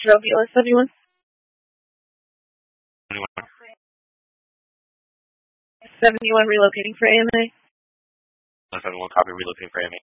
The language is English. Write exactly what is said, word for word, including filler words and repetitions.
Trovula seventy-one. seventy-one relocating for A M A. seventy-one copy relocating for A M A.